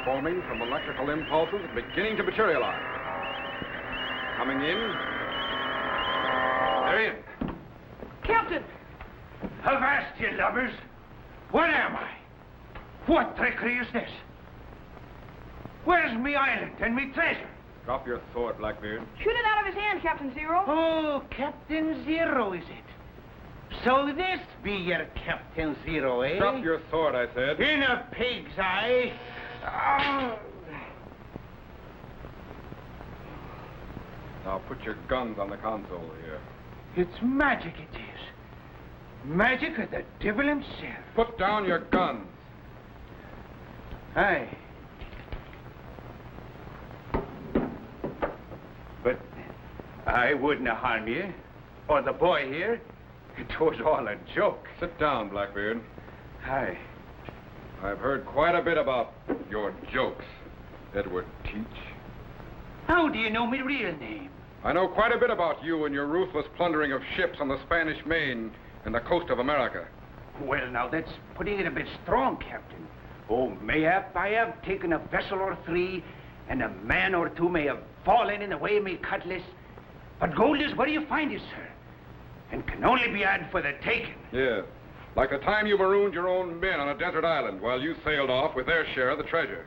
forming from electrical impulses beginning to materialize. Coming in. They're in. Captain! Avast, you lubbers! What am I? What trickery is this? Where's me island and me treasure? Drop your sword, Blackbeard. Shoot it out of his hand, Captain Zero. Oh, Captain Zero, is it? So this be your Captain Zero, eh? Drop your sword, I said. In a pig's eye. Oh. Now put your guns on the console here. It's magic, it is. Magic of the devil himself. Put down your guns. Aye. But I wouldn't harm you, or the boy here. It was all a joke. Sit down, Blackbeard. Aye. I've heard quite a bit about your jokes, Edward Teach. How do you know my real name? I know quite a bit about you and your ruthless plundering of ships on the Spanish Main and the coast of America. Well, now, that's putting it a bit strong, Captain. Oh, mayhap I have taken a vessel or three, and a man or two may have fallen in the way of me cutlass. But gold is where you find it, sir, and can only be had for the taking. Yes. Like the time you marooned your own men on a desert island while you sailed off with their share of the treasure.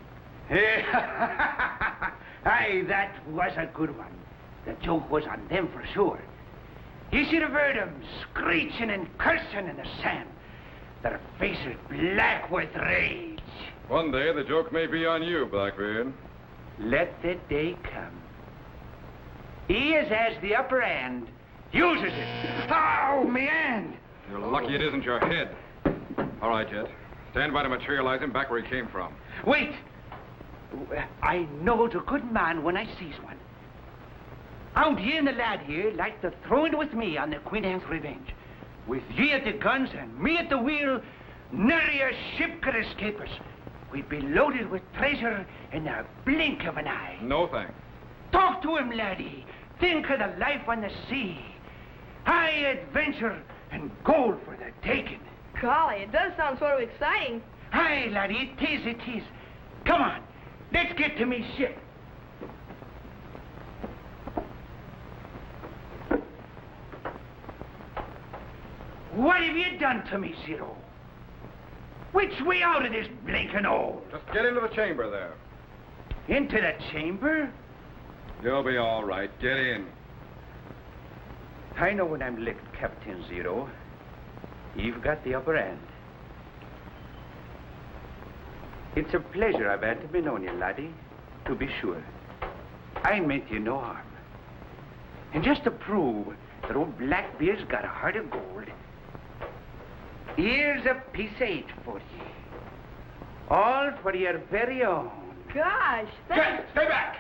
Aye, that was a good one. The joke was on them for sure. You should have heard them screeching and cursing in the sand. Their faces black with rage. One day the joke may be on you, Blackbeard. Let the day come. He as has the upper hand uses it. Ow, me hand! You're lucky it isn't your head. All right, Jet. Stand by to materialize him back where he came from. Wait! I knows a good man when I sees one. Out ye and the lad here like to throw it with me on the Queen Anne's Revenge. With ye at the guns and me at the wheel, nary a ship could escape us. We'd be loaded with treasure in the blink of an eye. No thanks. Talk to him, laddie. Think of the life on the sea. High adventure and gold for the taking. Golly, it does sound sort of exciting. Aye, laddie, it is, it is. Come on, let's get to me ship. What have you done to me, Zero? Which way out of this blinking hole? Just get into the chamber there. Into the chamber? You'll be all right. Get in. I know when I'm licked, Captain Zero. You've got the upper hand. It's a pleasure I've had to be known you, laddie, to be sure. I meant you no harm. And just to prove that old Blackbeard's got a heart of gold, here's a piece of 8 for you. All for your very own. Gosh, thanks. Stay back!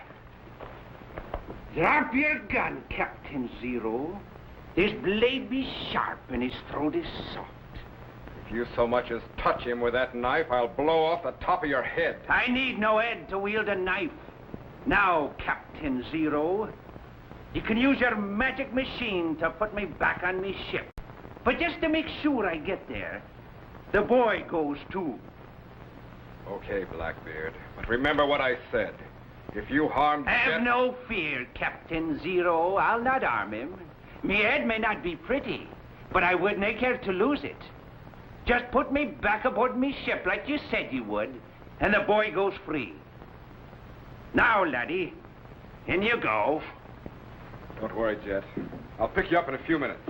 Drop your gun, Captain Zero. His blade be sharp and his throat is soft. If you so much as touch him with that knife, I'll blow off the top of your head. I need no head to wield a knife. Now, Captain Zero, you can use your magic machine to put me back on me ship. But just to make sure I get there, the boy goes too. Okay, Blackbeard. But remember what I said. If you harm Have no fear, Captain Zero. I'll not harm him. Me head may not be pretty, but I wouldn't care to lose it. Just put me back aboard me ship like you said you would, and the boy goes free. Now, laddie, in you go. Don't worry, Jet. I'll pick you up in a few minutes.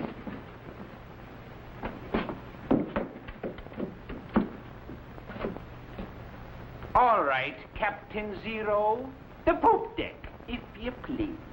All right, Captain Zero. The poop deck, if you please.